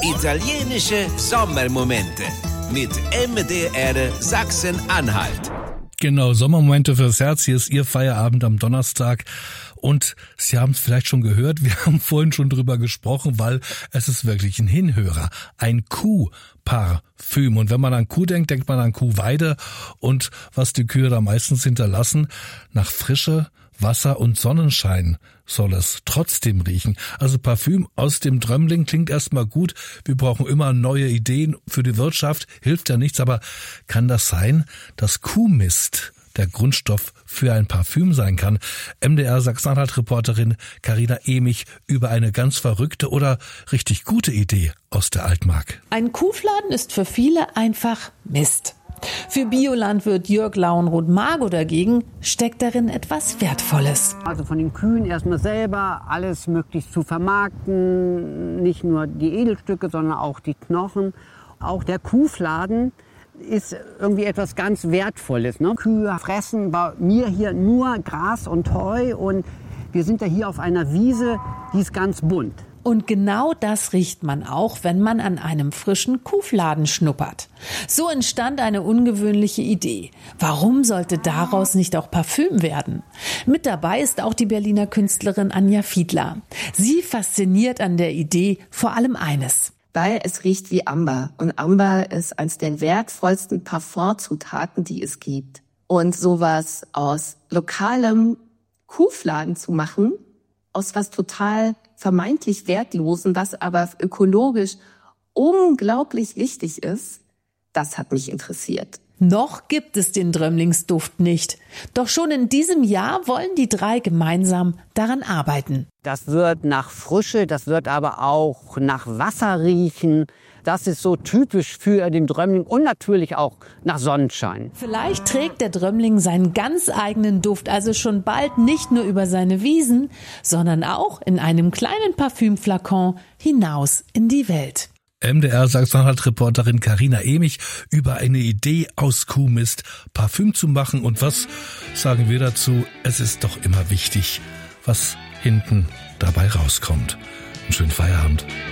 Italienische Sommermomente mit MDR Sachsen-Anhalt. Genau, Sommermomente fürs Herz. Hier ist Ihr Feierabend am Donnerstag. Und Sie haben es vielleicht schon gehört, wir haben vorhin schon drüber gesprochen, weil es ist wirklich ein Hinhörer. Ein Kuhparfüm. Und wenn man an Kuh denkt, denkt man an Kuhweide. Und was die Kühe da meistens hinterlassen, nach Frische, Wasser und Sonnenschein soll es trotzdem riechen. Also Parfüm aus dem Drömling klingt erstmal gut. Wir brauchen immer neue Ideen für die Wirtschaft. Hilft ja nichts, aber kann das sein, dass Kuhmist der Grundstoff für ein Parfüm sein kann? MDR Sachsen-Anhalt-Reporterin Carina Emich über eine ganz verrückte oder richtig gute Idee aus der Altmark. Ein Kuhfladen ist für viele einfach Mist. Für Biolandwirt Jörg Lauenroth-Margo dagegen steckt darin etwas Wertvolles. Also von den Kühen erstmal selber alles möglichst zu vermarkten, nicht nur die Edelstücke, sondern auch die Knochen. Auch der Kuhfladen ist irgendwie etwas ganz Wertvolles. Ne? Kühe fressen bei mir hier nur Gras und Heu und wir sind ja hier auf einer Wiese, die ist ganz bunt. Und genau das riecht man auch, wenn man an einem frischen Kuhfladen schnuppert. So entstand eine ungewöhnliche Idee. Warum sollte daraus nicht auch Parfüm werden? Mit dabei ist auch die Berliner Künstlerin Anja Fiedler. Sie fasziniert an der Idee vor allem eines. Weil es riecht wie Amber. Und Amber ist eines der wertvollsten Parfumzutaten, die es gibt. Und sowas aus lokalem Kuhfladen zu machen, aus was total vermeintlich Wertlosen, was aber ökologisch unglaublich wichtig ist, das hat mich interessiert. Noch gibt es den Drömlingsduft nicht. Doch schon in diesem Jahr wollen die drei gemeinsam daran arbeiten. Das wird nach Frische, das wird aber auch nach Wasser riechen. Das ist so typisch für den Drömling und natürlich auch nach Sonnenschein. Vielleicht trägt der Drömling seinen ganz eigenen Duft also schon bald nicht nur über seine Wiesen, sondern auch in einem kleinen Parfümflakon hinaus in die Welt. MDR Sachsen-Anhalt-Reporterin Carina Emich über eine Idee aus Kuhmist Parfüm zu machen. Und was sagen wir dazu? Es ist doch immer wichtig, was hinten dabei rauskommt. Einen schönen Feierabend.